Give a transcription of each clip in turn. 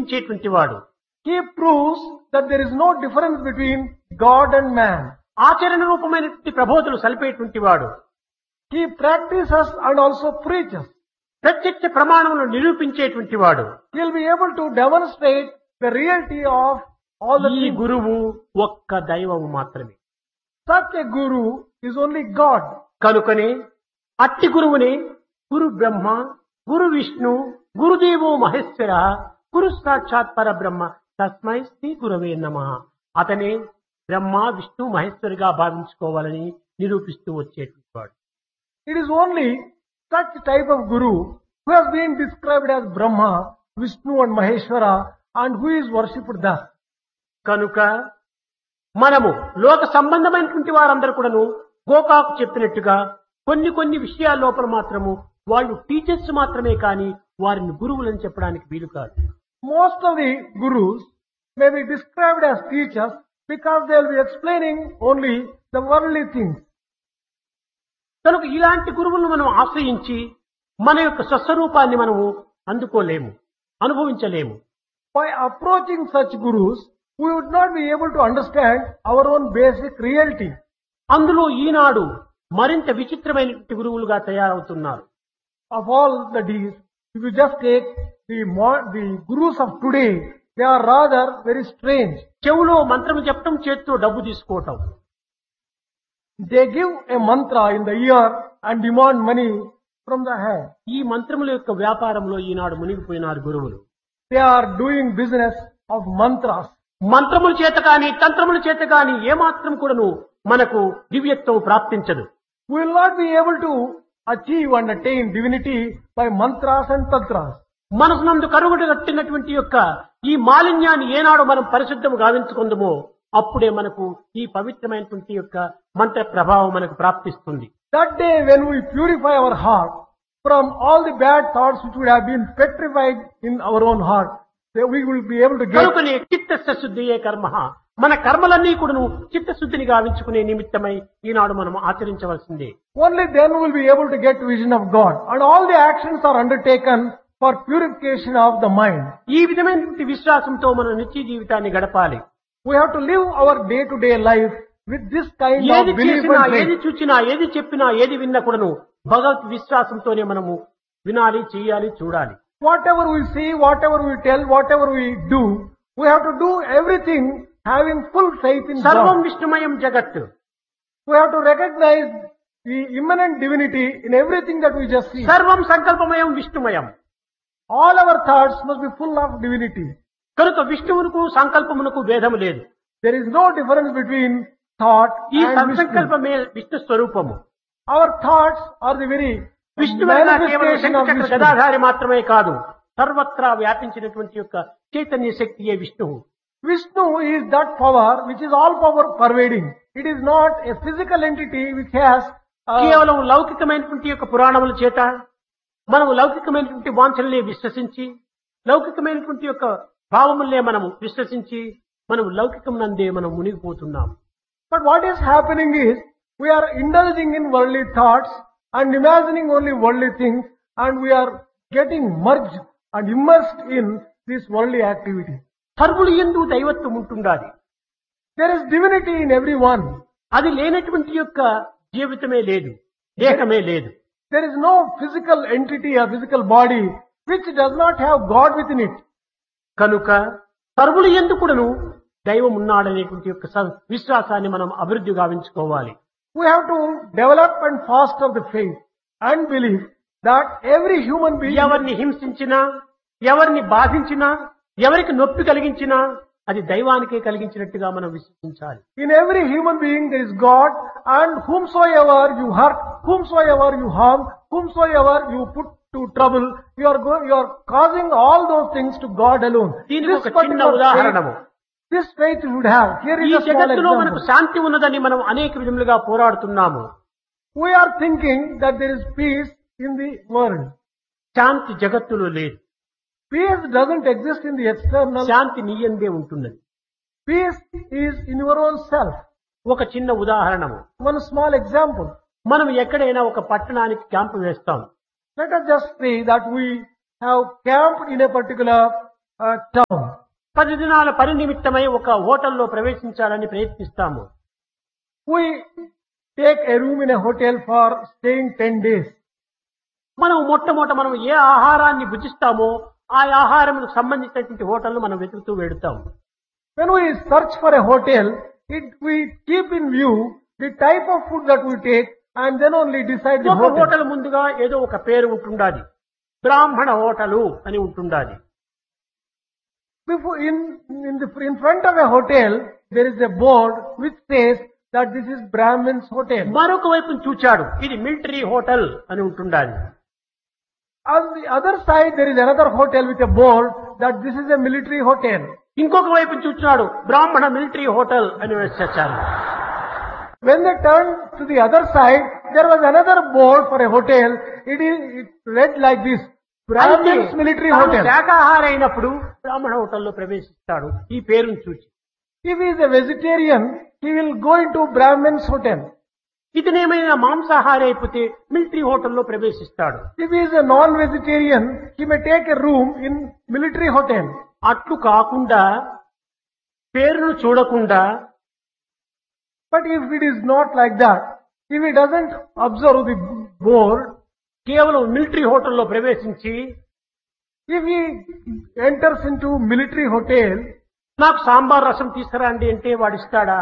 నిరూపించేటువంటి వాడు. He proves that there is no difference between God and man. ఆచరణ రూపమైనటువంటి ప్రబోధనలు సలిపేటువంటి వాడు. He practices and also preaches. ప్రత్యక్ష ప్రమాణములను నిరూపించేటువంటి వాడు. He will be able to demonstrate the reality of all the ఈ things. గురువు ఒక్క దైవము మాత్రమే. Such a guru is only God. కనుకనే అట్టి గురువుని గురు బ్రహ్మ, గురు విష్ణు, గురుదేవో మహేశ్వర, గురు సాక్షాత్ పరబ్రహ్మ తస్మై శ్రీ గురవే నమః. అతనే బ్రహ్మ, విష్ణు, మహేశ్వరిగా భావించుకోవాలని నిరూపిస్తూ వచ్చేటువంటి వాడు. It is only such type of guru who has been described as Brahma, Vishnu and Maheshwara and who is worshipped thus. కనుక మనము లోక సంబంధమైనటువంటి వారందరూ కూడాను గోకాకు చెప్పినట్టుగా కొన్ని కొన్ని విషయాల లోపల మాత్రము వాళ్ళు టీచర్స్ మాత్రమే కానీ వారిని గురువులని చెప్పడానికి వీలు కాదు. Most of the gurus may be described as teachers because they will be explaining only the worldly things. కనుక ఇలాంటి గురువులను మనం ఆశ్రయించి మన యొక్క స్వస్వరూపాన్ని మనము అందుకోలేము, అనుభవించలేము. By approaching such gurus, we would not be able to understand our own basic reality. అందులో ఈనాడు మరింత విచిత్రమైనటువంటి గురువులుగా తయారవుతున్నారు. Of all the deeds, if you just take the gurus of today, they are rather very strange. చెవులో మంత్రం చెప్పడం, చేత్తో డబ్బు తీసుకోవటం. They give a mantra in the ear and demand money from the hand. ఈ మంత్రముల యొక్క వ్యాపారంలో ఈనాడు మునిగిపోయినారు గురువులు. They are doing business of mantras. మంత్రముల చేత కానీ తంత్రముల చేత కానీ ఏమాత్రం కూడాను మనకు దివ్యత్వం ప్రాప్తించదు. We will not be able to achieve and attain divinity by mantras and tantras. మనసునందు కరుగట్టున్నటువంటి యొక్క ఈ మాలిన్యాన్ని ఏనాడు మనం పరిశుద్ధం గావించుకుందామో అప్పుడే మనకు ఈ పవిత్రమైనటువంటి యొక్క మంత్ర ప్రభావం మనకు ప్రాప్తిస్తుంది. That day when we purify our heart from all the bad thoughts which would have been petrified in our own heart, then we will be able to get. కనుకనే చిత్తస్య శుద్ధియే కర్మ. మన కర్మలన్నీ కూడాను చిత్తశుద్ధిని గావించుకునే నిమిత్తమై ఈనాడు మనం ఆచరించవలసిందే. Only then we will be able to get vision of God. And all the actions are undertaken for purification of the mind. ఈ విధమైనటువంటి విశ్వాసంతో మన నిత్య జీవితాన్ని గడపాలి. We have to live our day-to-day life with this kind ఏది of belief చేసినా, and ఏది faith. చూచినా, ఏది చెప్పినా, ఏది విన్నా కూడాను భగవత్ విశ్వాసంతోనే మనము వినాలి, చేయాలి, చూడాలి. Whatever we see, whatever we tell, whatever we do, we have to do everything having full faith in సర్వం God. విష్ణుమయం జగత్. We have to recognize the immanent divinity in everything that we just see. సర్వం సంకల్పమయం విష్ణుమయం. All our thoughts must be full of divinity. కనుక విష్ణువునకు సంకల్పమునకు భేదము లేదు. There is no difference between thought ఈ and Vishnu. సంకల్పమే విష్ణు స్వరూపము. Our thoughts are the very విష్ణువైన కేవలం manifestation of శక్తి చక్ర Vishnu. గదాధారి మాత్రమే కాదు, సర్వత్రా వ్యాపించినటువంటి యొక్క చైతన్య శక్తియే విష్ణువు. Vishnu is that power which is all power pervading. It is not a physical entity which has కేవలం లౌకికమైనటువంటి యొక్క పురాణముల చేత మనము లౌకికమైనటువంటి వాంఛనలే విశ్వసించి, లౌకికమైనటువంటి యొక్క భావములే మనము విశ్వసించి మనం లౌకికమునందే మనం మునిగిపోతున్నాం. But what is happening is we are indulging in worldly thoughts and imagining only worldly things, and we are getting merged and immersed in this worldly activity. సర్వులు యందు దైవత్వం ఉంటుండాలి. There is divinity in everyone. అది లేనటువంటి యొక్క జీవితమే లేదు, దేహమే లేదు. There is no physical entity or physical body which does not have God within it. కనుక సర్వులు యందు కూడాను దైవం ఉన్నాడనేటువంటి యొక్క విశ్వాసాన్ని మనం అభివృద్ధి గావించుకోవాలి. We have to develop and foster the faith and belief that every human being, ఎవరిని హింసించినా, ఎవరిని బాధించినా, ఎవరికి నొప్పి కలిగించినా అది దైవానికే కలిగించినట్టుగా మనం విశ్వసించాలి. in every human being there is God, and whomsoever you hurt, whomsoever you harm, whomsoever you put to trouble, you are causing all those things to God alone. దీనికి This ఒక చిన్న particular ఉదాహరణము. this faith you should have. Here ఈ is a small జగత్తులో మనకు example. శాంతి ఉన్నదని మనం అనేక విధములుగా పోరాడుతున్నాము. We are thinking that there is peace in the world. శాంతి జగత్తులో లేదు. Peace doesn't exist in the external. శాంతి నీయందే ఉంటున్నది. Peace is in your own self. ఒక చిన్న ఉదాహరణము. One small example. మనం ఎక్కడైనా ఒక పట్టణానికి క్యాంపు వేస్తాం. Let us just say that we have camped in a particular town. 10 దినాల పని నిమిత్తమై ఒక హోటల్లో ప్రవేశించాలని ప్రయత్నిస్తాము. We take a room in a hotel for staying 10 days. మనం మనం ఏ ఆహారాన్ని భుజిస్తామో ఆ ఆహారములకు సంబంధించినటువంటి హోటల్ను మనం వెతుకుతూ వెడుతాం. When we search for a hotel, we keep in view the type of food that we take and then only decide the ఒక hotel. Hotel ముందుగా ఏదో ఒక పేరు ఉంటుండాలి. బ్రాహ్మణ హోటలు అని ఉంటుండాలి. Before, in front of a hotel, there is a board which says that this is Brahmin's hotel. మరొక వైపును చూచాడు, ఇది మిలిటరీ హోటల్ అని ఉంటుండాలి. On the other side, there is another hotel with a board that this is a military hotel. ఇంకొక వైపును చూచాడు, బ్రాహ్మణ military hotel అని వేశారు. When they turned to the other side, there was another board for a hotel. It read like this, Brahmin's military hotel. శాకాహారి అయినప్పుడు బ్రాహ్మణ హోటల్లో ప్రవేశిస్తాడు ఈ పేరును చూచి. If he is a vegetarian, he will go into Brahmin's hotel. ఇతనేమైనా మాంసాహారి అయిపోతే military హోటల్లో ప్రవేశిస్తాడు. If he is a non-vegetarian, he may take a room in military hotel. అట్లు కాకుండా పేరును చూడకుండా, But if it is not like that, if he doesn't observe the board, కేవలం military హోటల్లో ప్రవేశించి if he enters into military hotel, నాకు సాంబార్ రసం తీసుకురండి అంటే వాడిస్తాడా?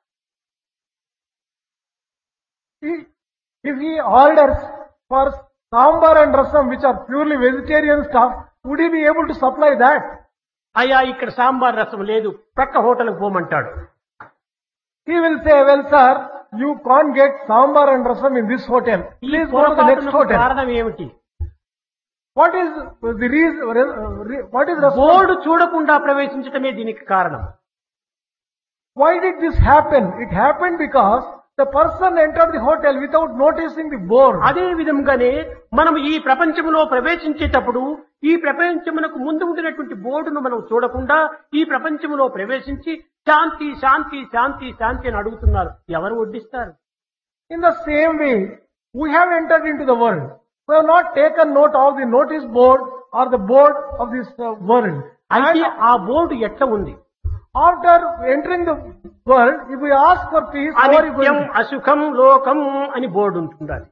if he orders for sambar and rasam, which are purely vegetarian stuff, would he be able to supply that? అయ్యా ఇక్కడ సాంబార్ రసం లేదు, ప్రక్క హోటల్కి పోమంటాడు. He will say, well sir, you can't get sambar and rasam in this hotel. Please go to the next hotel. కారణం ఏమిటి? What is the reason? What is the board చూడకుండా ప్రవేశించటమే దీనికి కారణం. Why did this happen? It happened because the person entered the hotel without noticing the board. అదే విధంగానే మనం ఈ ప్రపంచంలో ప్రవేశించేటప్పుడు ఈ ప్రపంచమునకు ముందు ఉండినటువంటి బోర్డును మనం చూడకుండా ఈ ప్రపంచంలో ప్రవేశించి శాంతి శాంతి శాంతి శాంతి అని అడుగుతున్నారు. ఎవరు వడ్డిస్తారు? In the same way, we have entered into the world. We have not taken note of the notice board or the board of this world. అయితే And ఆ బోర్డు ఎట్లా ఉంది? after entering the world, if we ask for peace, how are you అనిత్యం going to? అసుఖం లోకం అని board ఉంటుండాలి.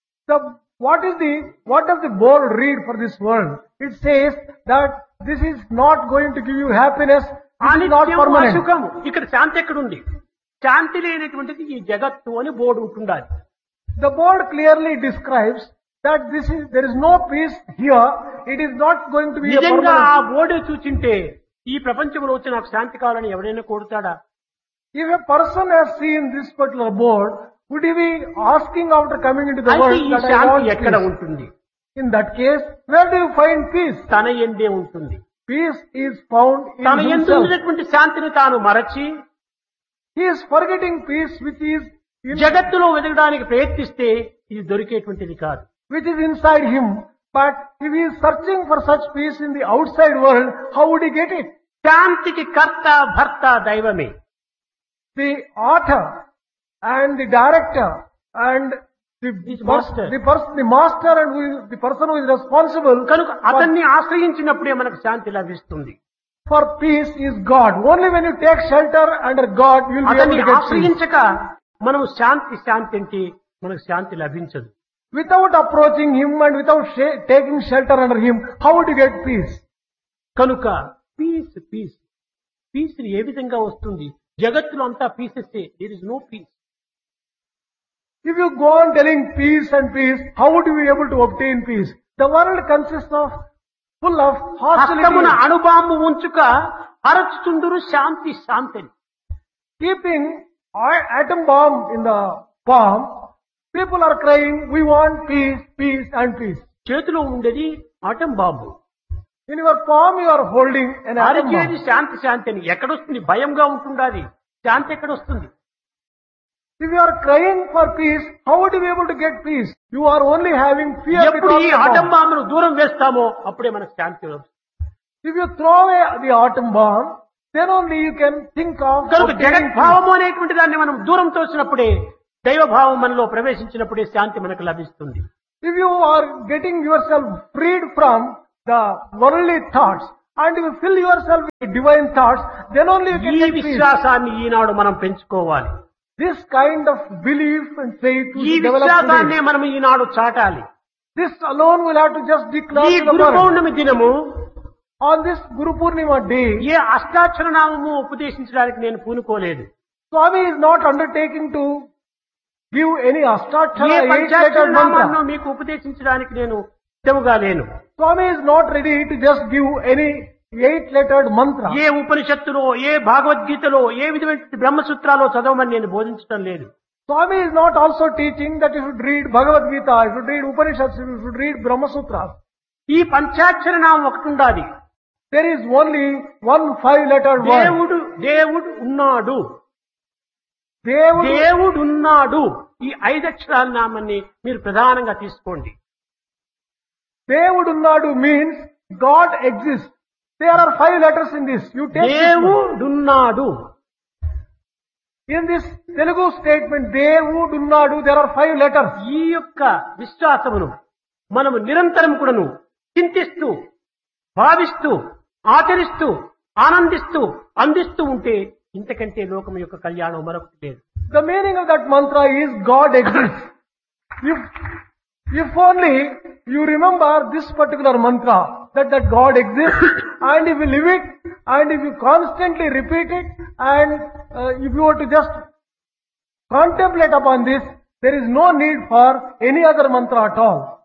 What does the board read for this world? It says that this is not going to give you happiness. This is not అనిత్యం permanent. అసుఖం. ఇక్కడ శాంతి ఎక్కడుంది? శాంతి లేనటువంటిది ఈ జగత్తు అని board ఉంటుండాలి. The board clearly describes that there is no peace here. It is not going to be a నిజంగా ఆ permanent. బోర్డే చూచింటే ఈ ప్రపంచంలో వచ్చి నాకు శాంతి కావాలని ఎవరైనా కోరుతాడా? If a person has seen this particular board, would he be asking after coming into the అయితే world ఈ that I శాంతి want ఎక్కడ peace? ఉంటుంది? In that case, where do you find peace? తన ఎందే ఉంటుంది. Peace is found in తన ఎందు himself. ఉన్నటువంటి శాంతిని తాను మరచి He is forgetting peace which is జగత్తులో వెతకడానికి ప్రయత్నిస్తే ఇది దొరికేటువంటిది కాదు. which is inside him. But if he is searching for such peace in the outside world, how would he get it? శాంతికి కర్త భర్త దైవమే. The author and the director and the master. the master and the person who is responsible కనుక అతన్ని ఆశ్రయించినప్పుడే మనకు శాంతి లభిస్తుంది. for peace is God. Only when you take shelter under God, you will be able అతన్ని to get peace. ఆశ్రయించక మనం శాంతి శాంతి అంటే మనకు శాంతి లభించదు. Without approaching him and without taking shelter under him, how would you get peace? కనుక piece piece piece ఏ విధంగా వస్తుంది? జగత్తులో అంతా pieces. There is no piece. If you go on telling peace and peace, how would you be able to obtain peace? The world consists of full of హస్తమున hostility. అణుబాంబు ఉంచుక అరచుచుండురు శాంతి శాంతిని. Keeping atom bomb in the palm, people are crying, we want peace, peace and peace. చేతిలో ఉండేది atom bomb. In your palm you are holding an atom అరిచేది bomb. శాంతి శాంతి అని. ఎక్కడొస్తుంది? భయంగా ఉంటుండాలి. శాంతి ఎక్కడొస్తుంది? If you are crying for peace, how would you be able to get peace? You are only having fear ఎప్పుడు because ఈ of the atom bomb. బాంబును దూరం వేస్తామో అప్పుడే మనకు శాంతి వస్తుంది. If you throw away the atom bomb, then only you can think of కనుక obtaining peace. జగద్భావము అనేటువంటి దాన్ని మనం దూరం తోసినప్పుడే, దైవభావం మనలో ప్రవేశించినప్పుడే శాంతి మనకు లభిస్తుంది. If you are getting yourself freed from the worldly thoughts and you fill yourself with divine thoughts, then only you can ఈ get peace. విశ్వాసాన్ని ఈనాడు మనం పెంచుకోవాలి. This kind of belief and faith ఈ will develop విశ్వాసాన్ని today. మనం ఈనాడు చాటాలి. This alone will have to just declare ఈ to the Guru world. పౌర్ణమి దినము On this Guru Purnima day, ఏ అష్టాక్షర నామము ఉపదేశించడానికి నేను పూనుకోలేదు. Swami is not undertaking to give any A Ashtachara పంచాక్షర 8-lettered నామాన్ని mantra. మీకు ఉపదేశించడానికి నేను సిద్ధముగా లేను. Swami is not ready to just give any 8-lettered mantra. ఏ ఉపనిషత్తులో ఏ భగవద్గీతలో ఏ విధమైన బ్రహ్మసూత్రాలో చదవమని నేను బోధించడం లేదు. Swami is not also teaching that you should read Bhagavad Gita, you should read Upanishads, you should read Brahma Sutras. ఈ పంచాక్షర నామం ఒకటి ఉండాలి. There is only one 5-lettered word. దేవుడు దేవుడు ఉన్నాడు, Devudu. దేవుడున్నాడు. ఈ 5 అక్షరాల నామాన్ని మీరు ప్రధానంగా తీసుకోండి. Devudunnadu means God exists. There are 5 letters in this. You take this one. దేవుడున్నాడు. In this Telugu statement, Devudunnadu, there are 5 letters. ఈ యొక్క విశ్వాసమును మనము నిరంతరం కూడాను చింతిస్తూ భావిస్తూ ఆచరిస్తూ ఆనందిస్తూ అందిస్తూ ఉంటే ఇంతకంటే లోకం యొక్క కళ్యాణం మరొకటి లేదు. The meaning of that mantra is God exists. If only you remember this particular mantra, that God exists, and if you live it, and if you constantly repeat it, and if you were to just contemplate upon this, there is no need for any other mantra at all.